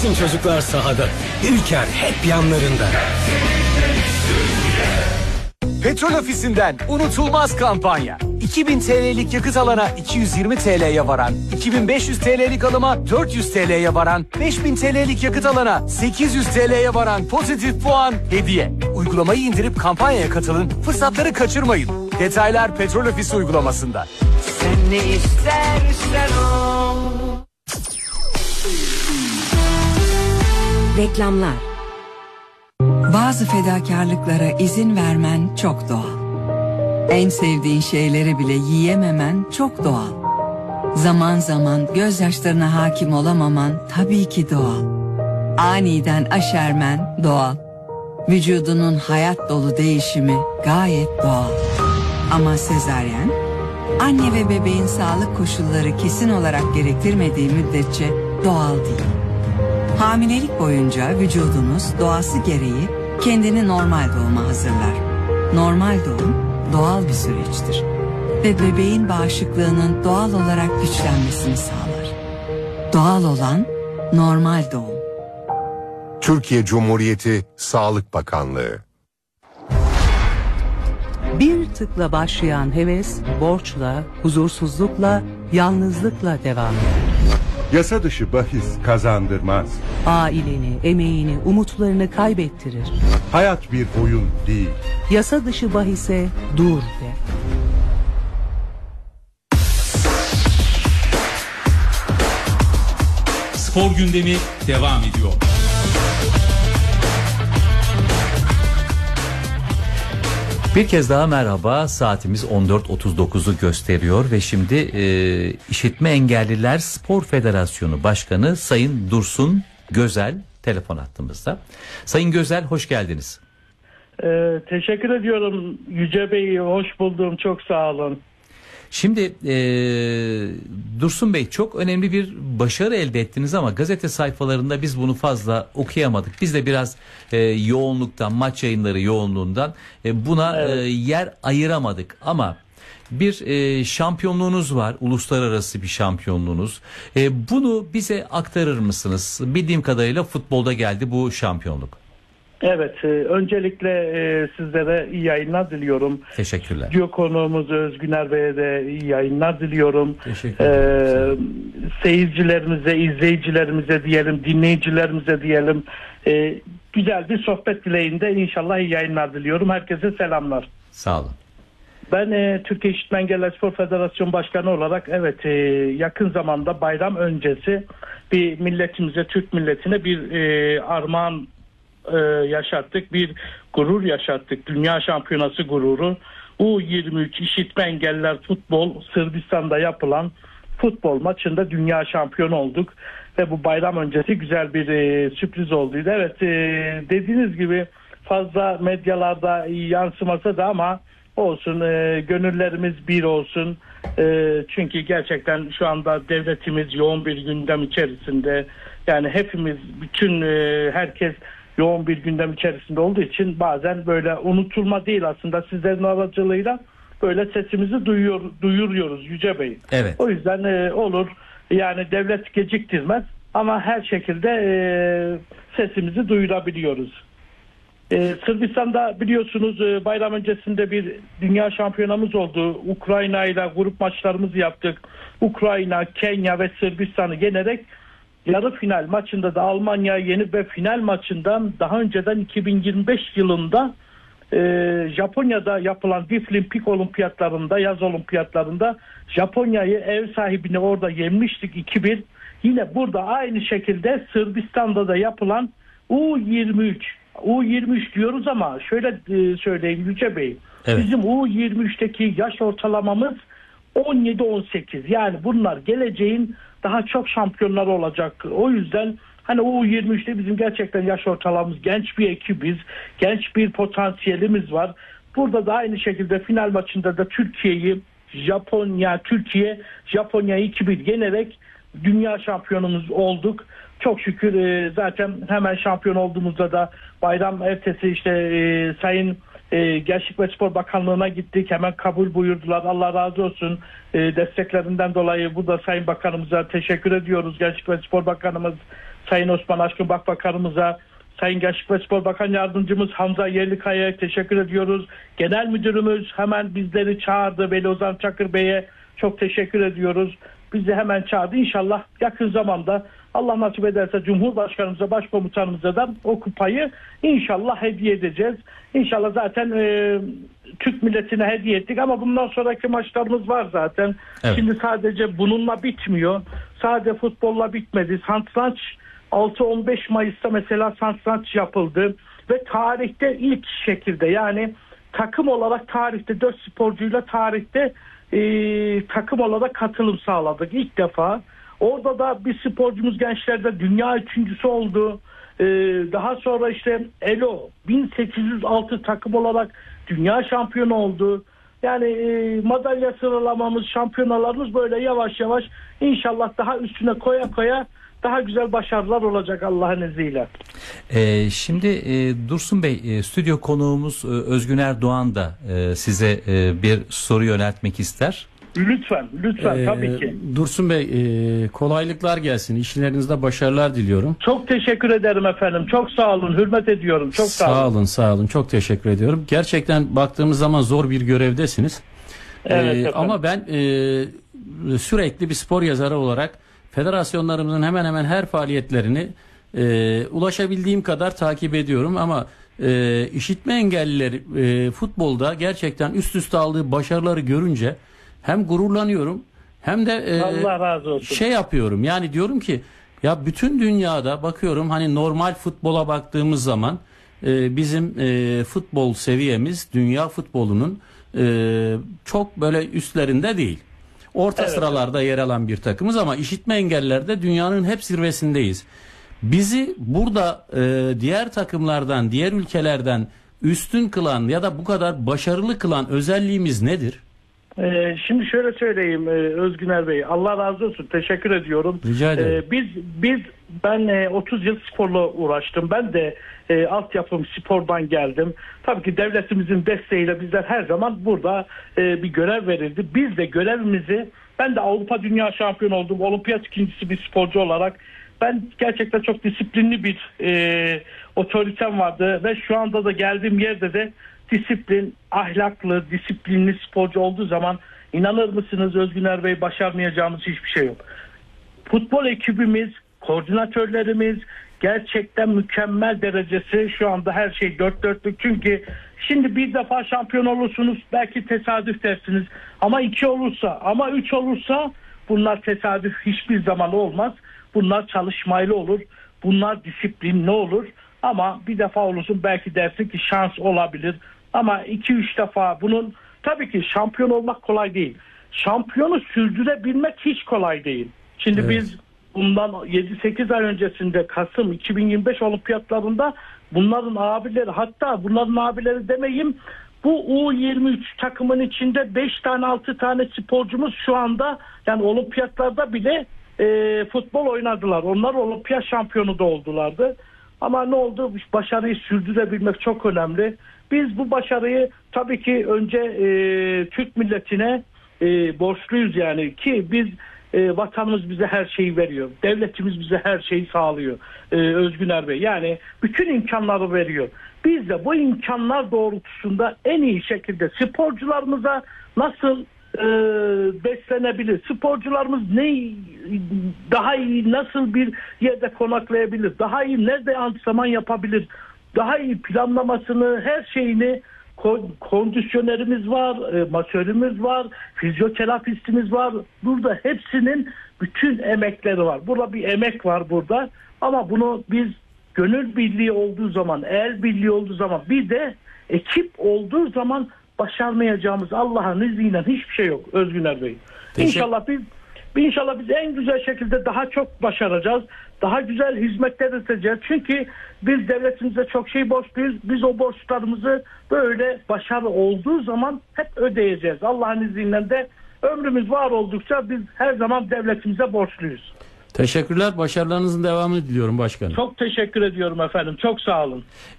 Bizim çocuklar sahada, Ülker hep yanlarında. Petrol Ofisi'nden unutulmaz kampanya. 2000 TL'lik yakıt alana 220 TL'ye varan, 2500 TL'lik alıma 400 TL'ye varan, 5000 TL'lik yakıt alana 800 TL'ye varan pozitif puan hediye. Uygulamayı indirip kampanyaya katılın, fırsatları kaçırmayın. Detaylar Petrol Ofisi uygulamasında. Sen ne istersen o. Reklamlar. Bazı fedakarlıklara izin vermen çok doğal. En sevdiğin şeyleri bile yiyememen çok doğal. Zaman zaman gözyaşlarına hakim olamaman tabii ki doğal. Aniden aşermen doğal. Vücudunun hayat dolu değişimi gayet doğal. Ama sezaryen, anne ve bebeğin sağlık koşulları kesin olarak gerektirmediği müddetçe doğal değil. Hamilelik boyunca vücudunuz doğası gereği kendini normal doğuma hazırlar. Normal doğum doğal bir süreçtir ve bebeğin bağışıklığının doğal olarak güçlenmesini sağlar. Doğal olan normal doğum. Türkiye Cumhuriyeti Sağlık Bakanlığı. Bir tıkla başlayan heves, borçla, huzursuzlukla, yalnızlıkla devam eder. Yasa dışı bahis kazandırmaz. Aileni, emeğini, umutlarını kaybettirir. Hayat bir oyun değil. Yasa dışı bahise dur de. Spor gündemi devam ediyor. Bir kez daha merhaba, saatimiz 14.39'u gösteriyor ve şimdi İşitme Engelliler Spor Federasyonu Başkanı Sayın Dursun Gözel telefon hattımızda. Sayın Gözel, hoş geldiniz. Teşekkür ediyorum Yüce Bey, hoş buldum, çok sağ olun. Şimdi Dursun Bey, çok önemli bir başarı elde ettiniz ama gazete sayfalarında biz bunu fazla okuyamadık. Biz de biraz yoğunluktan, maç yayınları yoğunluğundan buna yer ayıramadık. Ama bir şampiyonluğunuz var, uluslararası bir şampiyonluğunuz. Bunu bize aktarır mısınız? Bildiğim kadarıyla futbolda geldi bu şampiyonluk. Evet, öncelikle sizlere iyi yayınlar diliyorum. Teşekkürler. Stüdyo konuğumuz Özgüner Bey'e de iyi yayınlar diliyorum. Teşekkürler. Seyircilerimize, izleyicilerimize diyelim, dinleyicilerimize diyelim. Güzel bir sohbet dileğinde inşallah iyi yayınlar diliyorum. Herkese selamlar. Sağ olun. Ben Türkiye İşitme Engelliler Spor Federasyonu Başkanı olarak yakın zamanda bayram öncesi bir milletimize, Türk milletine bir armağan yaşattık, bir gurur yaşattık, dünya şampiyonası gururu. U23 işitme engelliler futbol, Sırbistan'da yapılan futbol maçında dünya şampiyonu olduk ve bu bayram öncesi güzel bir sürpriz olduydu. Evet, dediğiniz gibi fazla medyalarda yansımasa da ama olsun, gönüllerimiz bir olsun. Çünkü gerçekten şu anda devletimiz yoğun bir gündem içerisinde, yani hepimiz, bütün herkes yoğun bir gündem içerisinde olduğu için bazen böyle unutulma değil, aslında sizlerin aracılığıyla böyle sesimizi duyuruyoruz Yüce Bey. Evet. O yüzden olur, yani devlet geciktirmez ama her şekilde sesimizi duyurabiliyoruz. Sırbistan'da biliyorsunuz bayram öncesinde bir dünya şampiyonamız oldu. Ukrayna ile grup maçlarımızı yaptık. Ukrayna, Kenya ve Sırbistan'ı yenerek yarı final maçında da Almanya'yı yenip ve final maçından daha önceden 2025 yılında Japonya'da yapılan Deaflympic olimpiyatlarında, yaz olimpiyatlarında Japonya'yı, ev sahibini orada yenmiştik 2-1. Yine burada aynı şekilde Sırbistan'da da yapılan U23 diyoruz ama şöyle söyleyeyim Yüce Bey. Evet. Bizim U23'teki yaş ortalamamız 17-18. Yani bunlar geleceğin daha çok şampiyonlar olacak. O yüzden hani U23'te bizim gerçekten yaş ortalamamız, genç bir ekibiz. Genç bir potansiyelimiz var. Burada da aynı şekilde final maçında da Türkiye Japonya'yı 2-1 yenerek dünya şampiyonumuz olduk. Çok şükür zaten hemen şampiyon olduğumuzda da bayram ertesi Sayın Gençlik ve Spor Bakanlığı'na gittik. Hemen kabul buyurdular. Allah razı olsun. Desteklerinden dolayı burada Sayın Bakanımıza teşekkür ediyoruz. Gençlik ve Spor Bakanımız Sayın Osman Aşkın Bakanımıza, Sayın Gençlik ve Spor Bakan Yardımcımız Hamza Yerlikaya'ya teşekkür ediyoruz. Genel Müdürümüz hemen bizleri çağırdı. Veli Ozan Çakır Bey'e çok teşekkür ediyoruz. Bizi hemen çağırdı. İnşallah yakın zamanda Allah nasip ederse Cumhurbaşkanımıza, Başkomutanımıza da o kupayı inşallah hediye edeceğiz. İnşallah zaten Türk milletine hediye ettik ama bundan sonraki maçlarımız var zaten. Evet. Şimdi sadece bununla bitmiyor. Sadece futbolla bitmedi. Satranç 6-15 Mayıs'ta mesela satranç yapıldı ve tarihte ilk şekilde, yani takım olarak tarihte 4 sporcuyla tarihte takım olarak katılım sağladık ilk defa. Orada da bir sporcumuz gençlerde dünya üçüncüsü oldu. Daha sonra işte Elo 1806 takım olarak dünya şampiyonu oldu. Yani madalya sıralamamız, şampiyonalarımız böyle yavaş yavaş inşallah daha üstüne koya koya daha güzel başarılar olacak Allah'ın izniyle. Şimdi Dursun Bey, stüdyo konuğumuz Özgüner Doğan da size bir soru yöneltmek ister. Lütfen tabii ki. Dursun Bey, kolaylıklar gelsin. İşlerinizde başarılar diliyorum. Çok teşekkür ederim efendim. Çok sağ olun. Hürmet ediyorum. Çok sağ olun. Sağ olun. Çok teşekkür ediyorum. Gerçekten baktığımız zaman zor bir görevdesiniz. Evet, ama ben sürekli bir spor yazarı olarak federasyonlarımızın hemen hemen her faaliyetlerini ulaşabildiğim kadar takip ediyorum ama işitme engelliler futbolda gerçekten üst üste aldığı başarıları görünce hem gururlanıyorum hem de Allah razı olsun. şey yapıyorum, yani diyorum ki ya bütün dünyada bakıyorum, hani normal futbola baktığımız zaman bizim futbol seviyemiz dünya futbolunun çok böyle üstlerinde değil. Orta sıralarda yer alan bir takımız ama işitme engellilerde dünyanın hep zirvesindeyiz. Bizi burada diğer takımlardan, diğer ülkelerden üstün kılan ya da bu kadar başarılı kılan özelliğimiz nedir? Şimdi şöyle söyleyeyim Özgüner Bey, Allah razı olsun, teşekkür ediyorum. Rica ederim. Ben 30 yıl sporla uğraştım. Ben de altyapım spordan geldim. Tabii ki devletimizin desteğiyle bizler her zaman burada bir görev verildi. Biz de görevimizi, ben de Avrupa Dünya Şampiyonu oldum. Olimpiyat ikincisi bir sporcu olarak. Ben gerçekten çok disiplinli bir otoritem vardı ve şu anda da geldiğim yerde de disiplin, ahlaklı, disiplinli sporcu olduğu zaman inanır mısınız Özgüner Bey, başarmayacağımız hiçbir şey yok. Futbol ekibimiz, koordinatörlerimiz gerçekten mükemmel derecesi, şu anda her şey dört dörtlük. Çünkü şimdi bir defa şampiyon olursunuz, belki tesadüf dersiniz ama 2 olursa, ama 3 olursa bunlar tesadüf hiçbir zaman olmaz. Bunlar çalışmayla olur, bunlar disiplinli olur. Ama bir defa olursun, belki dersin ki şans olabilir. Ama 2-3 defa bunun, tabii ki şampiyon olmak kolay değil. Şampiyonu sürdürebilmek hiç kolay değil. Şimdi biz bundan 7-8 ay öncesinde Kasım 2025 olimpiyatlarında bunların abileri, hatta bunların abileri demeyeyim, bu U23 takımın içinde 5 tane 6 tane sporcumuz şu anda, yani olimpiyatlarda bile futbol oynadılar. Onlar olimpiyat şampiyonu da oldulardı. Ama ne oldu? Başarıyı sürdürebilmek çok önemli. Biz bu başarıyı tabii ki önce Türk milletine borçluyuz, yani ki biz vatanımız bize her şeyi veriyor. Devletimiz bize her şeyi sağlıyor Özgüner Bey. Yani bütün imkanları veriyor. Biz de bu imkanlar doğrultusunda en iyi şekilde sporcularımıza nasıl beslenebilir, sporcularımız daha iyi nasıl bir yerde konaklayabilir, daha iyi nerede antrenman yapabilir, daha iyi planlamasını, her şeyini, kondisyonerimiz var, masörümüz var, fizyoterapistimiz var. Burada hepsinin bütün emekleri var. Burada bir emek var burada. Ama bunu biz gönül birliği olduğu zaman, el birliği olduğu zaman, bir de ekip olduğu zaman başarmayacağımız Allah'ın izniyle hiçbir şey yok Özgüner Bey. İnşallah biz en güzel şekilde daha çok başaracağız. Daha güzel hizmetler edeceğiz. Çünkü biz devletimize çok şey borçluyuz. Biz o borçlarımızı böyle başarı olduğu zaman hep ödeyeceğiz. Allah'ın izniyle de ömrümüz var oldukça biz her zaman devletimize borçluyuz. Teşekkürler. Başarılarınızın devamını diliyorum başkanım. Çok teşekkür ediyorum efendim. Çok sağ olun.